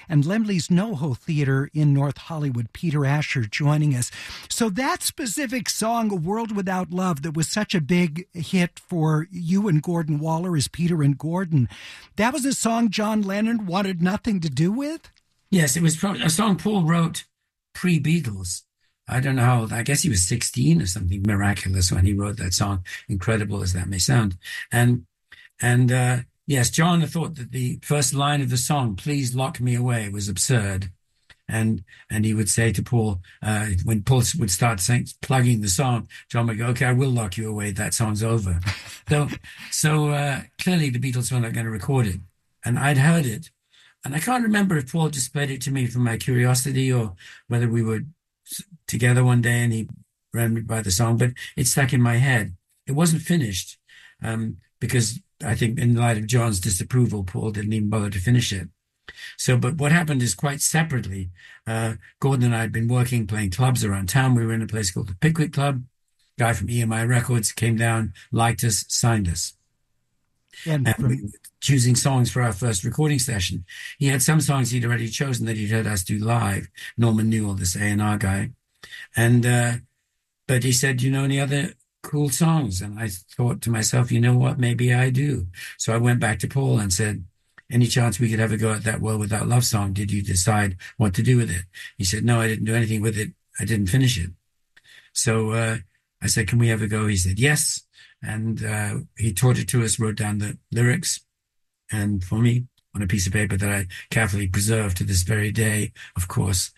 and Laemmle's NoHo Theater in North Hollywood. Peter Asher joining us. So that specific song, A World Without Love, that was such a big hit for you and Gordon Waller as Peter and Gordon, that was a song John Lennon wanted nothing to do with? Yes, it was a song Paul wrote pre-Beatles. I don't know how, I guess he was 16 or something miraculous when he wrote that song, incredible as that may sound. And yes, John thought that the first line of the song, "Please Lock Me Away," was absurd. And he would say to Paul, when Paul would start plugging the song, John would go, "Okay, I will lock you away. That song's over." So clearly the Beatles were not going to record it. And I'd heard it. And I can't remember if Paul just played it to me from my curiosity or whether we were together one day and he ran me by the song, but it stuck in my head. It wasn't finished because I think in light of John's disapproval, Paul didn't even bother to finish it. So, but what happened is quite separately, Gordon and I had been working, playing clubs around town. We were in a place called the Pickwick Club. Guy from EMI Records came down, liked us, signed us. And we were choosing songs for our first recording session. He had some songs he'd already chosen that he'd heard us do live. Norman Newell, this A&R guy. And, but he said, "You know any other cool songs?" And I thought to myself, you know what, maybe I do. So I went back to Paul and said, "Any chance we could have a go at that World Without Love song? Did you decide what to do with it?" He said, "No, I didn't do anything with it. I didn't finish it." So I said, "Can we have a go?" He said, "Yes." And he taught it to us, wrote down the lyrics, and for me on a piece of paper that I carefully preserve to this very day, of course.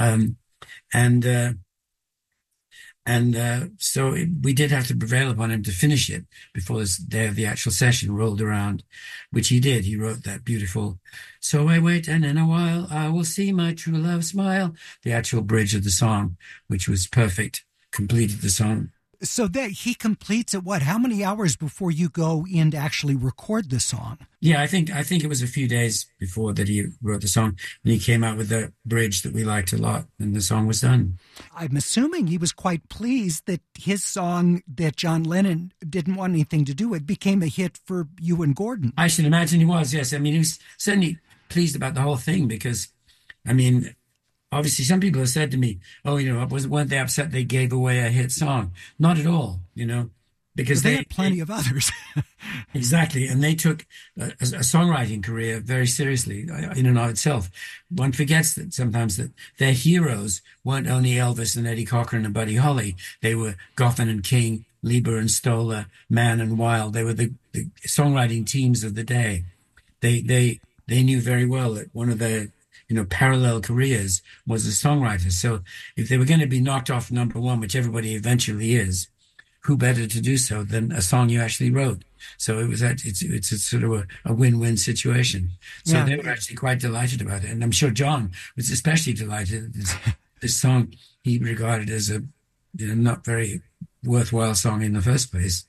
So we did have to prevail upon him to finish it before this day of the actual session rolled around, which he did. He wrote that beautiful, "So I wait, and in a while I will see my true love smile," the actual bridge of the song, which was perfect, completed the song. So that he completes it, what, how many hours before you go in to actually record the song? Yeah, I think it was a few days before that he wrote the song, and he came out with the bridge that we liked a lot, and the song was done. I'm assuming he was quite pleased that his song that John Lennon didn't want anything to do with became a hit for you and Gordon. I should imagine he was, yes. I mean, he was certainly pleased about the whole thing because, I mean, obviously, some people have said to me, "Oh, you know, weren't they upset they gave away a hit song?" Not at all, you know, because they had plenty of others. Exactly, and they took a songwriting career very seriously in and of itself. One forgets that sometimes that their heroes weren't only Elvis and Eddie Cochran and Buddy Holly. They were Goffin and King, Lieber and Stoller, Mann and Wilde. They were the songwriting teams of the day. They knew very well that one of their parallel careers was a songwriter. So if they were going to be knocked off number one, which everybody eventually is, who better to do so than a song you actually wrote? So it's a sort of a win-win situation. So yeah, they were actually quite delighted about it. And I'm sure John was especially delighted. This song he regarded as a not very worthwhile song in the first place.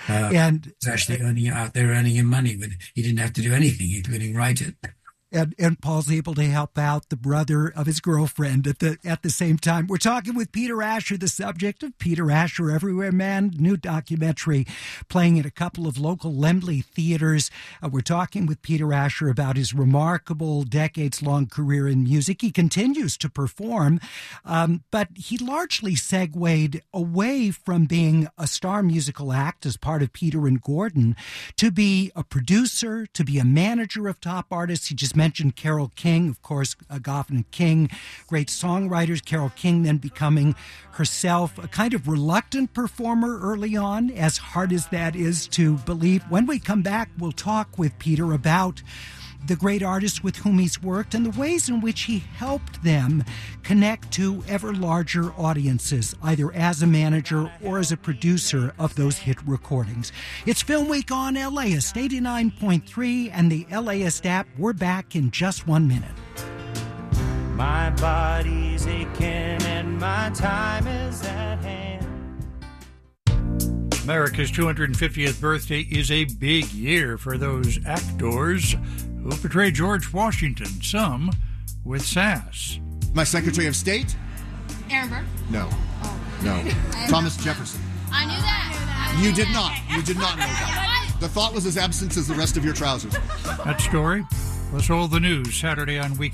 And it's actually earning him money, but he didn't have to do anything, including write it. And Paul's able to help out the brother of his girlfriend at the same time. We're talking with Peter Asher, the subject of Peter Asher Everywhere Man, new documentary playing at a couple of local Laemmle theaters. We're talking with Peter Asher about his remarkable decades-long career in music. He continues to perform, but he largely segued away from being a star musical act as part of Peter and Gordon to be a producer, to be a manager of top artists. He just mentioned Carole King, of course, Goffin and King, great songwriters. Carole King then becoming herself a kind of reluctant performer early on, as hard as that is to believe. When we come back, we'll talk with Peter about the great artists with whom he's worked and the ways in which he helped them connect to ever larger audiences, either as a manager or as a producer of those hit recordings. It's Film Week on LAist 89.3 and the LAist app. We're back in just 1 minute. My body's aching and my time is at hand. America's 250th birthday is a big year for those actors who portray George Washington, some with sass. My Secretary of State? Aaron Burr? No. Oh. No. Thomas Jefferson. I knew that. You did not. You did not know that. The thought was as absent as the rest of your trousers. That story, plus all the news Saturday on Weekend.